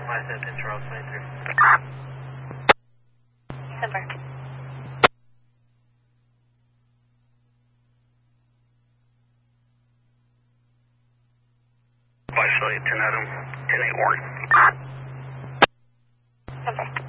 17 Charles 23. Simper. Vice 10 Adam, 10-8 Warren. Simper.